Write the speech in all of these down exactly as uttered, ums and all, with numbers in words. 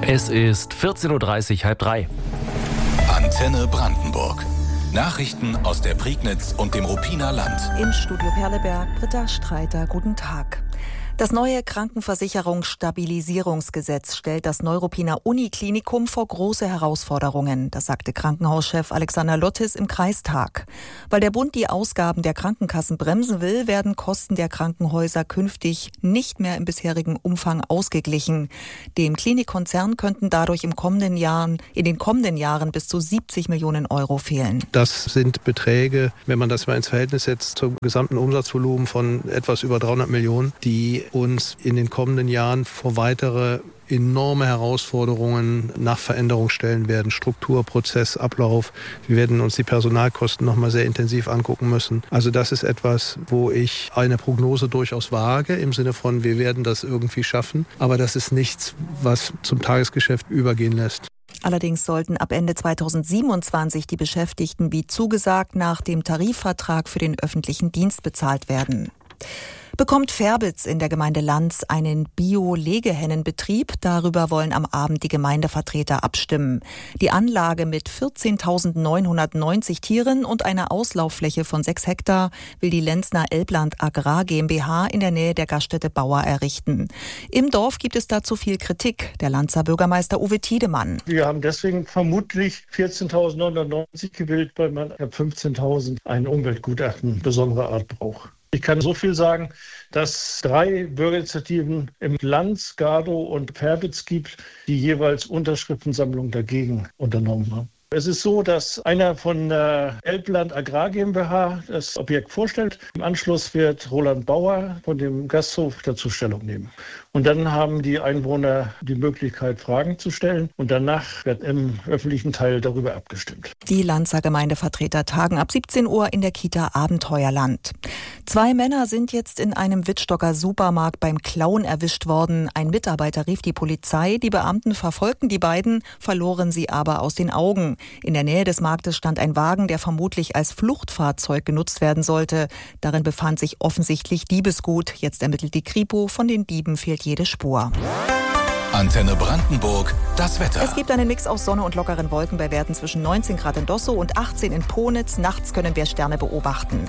Es ist vierzehn Uhr dreißig, halb drei. Antenne Brandenburg. Nachrichten aus der Prignitz und dem Ruppiner Land. Im Studio Perleberg, Britta Streiter, guten Tag. Das neue Krankenversicherungsstabilisierungsgesetz stellt das Neuruppiner Uniklinikum vor große Herausforderungen. Das sagte Krankenhauschef Alexander Lottis im Kreistag. Weil der Bund die Ausgaben der Krankenkassen bremsen will, werden Kosten der Krankenhäuser künftig nicht mehr im bisherigen Umfang ausgeglichen. Dem Klinikkonzern könnten dadurch im kommenden Jahren, in den kommenden Jahren bis zu siebzig Millionen Euro fehlen. Das sind Beträge, wenn man das mal ins Verhältnis setzt zum gesamten Umsatzvolumen von etwas über dreihundert Millionen, die uns in den kommenden Jahren vor weitere enorme Herausforderungen nach Veränderung stellen werden. Struktur, Prozess, Ablauf. Wir werden uns die Personalkosten noch mal sehr intensiv angucken müssen. Also das ist etwas, wo ich eine Prognose durchaus wage, im Sinne von, wir werden das irgendwie schaffen. Aber das ist nichts, was zum Tagesgeschäft übergehen lässt. Allerdings sollten ab Ende zweitausendsiebenundzwanzig die Beschäftigten wie zugesagt nach dem Tarifvertrag für den öffentlichen Dienst bezahlt werden. Bekommt Ferbitz in der Gemeinde Lanz einen Bio-Legehennenbetrieb? Darüber wollen am Abend die Gemeindevertreter abstimmen. Die Anlage mit vierzehntausendneunhundertneunzig Tieren und einer Auslauffläche von sechs Hektar will die Lenzner Elbland Agrar GmbH in der Nähe der Gaststätte Bauer errichten. Im Dorf gibt es dazu viel Kritik. Der Lanzer Bürgermeister Uwe Tiedemann. Wir haben deswegen vermutlich vierzehntausendneunhundertneunzig gewählt, weil man ab fünfzehntausend ein Umweltgutachten besonderer Art braucht. Ich kann so viel sagen, dass drei Bürgerinitiativen im Lanz, Gardow und Ferbitz gibt, die jeweils Unterschriftensammlungen dagegen unternommen haben. Es ist so, dass einer von der Elbland Agrar GmbH das Objekt vorstellt. Im Anschluss wird Roland Bauer von dem Gasthof dazu Stellung nehmen. Und dann haben die Einwohner die Möglichkeit, Fragen zu stellen. Und danach wird im öffentlichen Teil darüber abgestimmt. Die Lanzer Gemeindevertreter tagen ab siebzehn Uhr in der Kita Abenteuerland. Zwei Männer sind jetzt in einem Wittstocker Supermarkt beim Klauen erwischt worden. Ein Mitarbeiter rief die Polizei. Die Beamten verfolgten die beiden, verloren sie aber aus den Augen. In der Nähe des Marktes stand ein Wagen, der vermutlich als Fluchtfahrzeug genutzt werden sollte. Darin befand sich offensichtlich Diebesgut. Jetzt ermittelt die Kripo. Von den Dieben fehlt jede Spur. Antenne Brandenburg, das Wetter. Es gibt einen Mix aus Sonne und lockeren Wolken bei Werten zwischen neunzehn Grad in Dossow und achtzehn in Ponitz. Nachts können wir Sterne beobachten.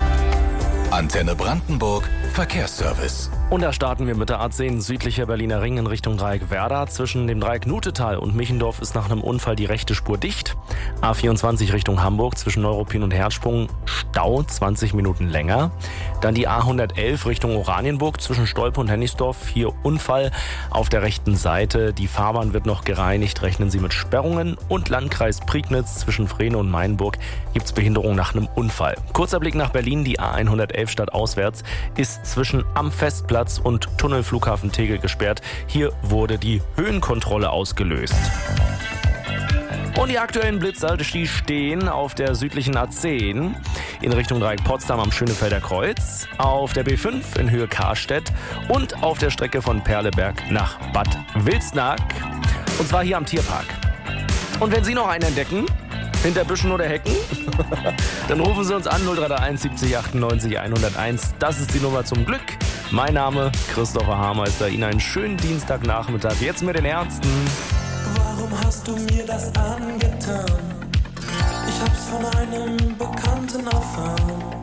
Antenne Brandenburg, Verkehrsservice. Und da starten wir mit der A zehn südlicher Berliner Ring in Richtung Dreieck Werder. Zwischen dem Dreieck Nutetal und Michendorf ist nach einem Unfall die rechte Spur dicht. A vierundzwanzig Richtung Hamburg zwischen Neuruppin und Herzsprung Stau, zwanzig Minuten länger. Dann die A hundertelf Richtung Oranienburg zwischen Stolpe und Hennigsdorf. Hier Unfall auf der rechten Seite. Die Fahrbahn wird noch gereinigt. Rechnen Sie mit Sperrungen. Und Landkreis Prignitz zwischen Frehne und Mainburg gibt es Behinderung nach einem Unfall. Kurzer Blick nach Berlin. Die A hundertelf stadtauswärts ist zwischen am Festplatz und Tunnelflughafen Tegel gesperrt. Hier wurde die Höhenkontrolle ausgelöst. Und die aktuellen Blitzer, die stehen auf der südlichen A zehn in Richtung Dreieck Potsdam am Schönefelder Kreuz, auf der B fünf in Höhe Karstedt und auf der Strecke von Perleberg nach Bad Wilsnack. Und zwar hier am Tierpark. Und wenn Sie noch einen entdecken, hinter Büschen oder Hecken, dann rufen Sie uns an null drei drei eins siebzig achtundneunzig hunderteins. Das ist die Nummer zum Glück. Mein Name Christopher Haarmeister. Ihnen einen schönen Dienstagnachmittag. Jetzt mit den Ärzten. Warum hast du mir das angetan? Ich hab's von einem Bekannten erfahren.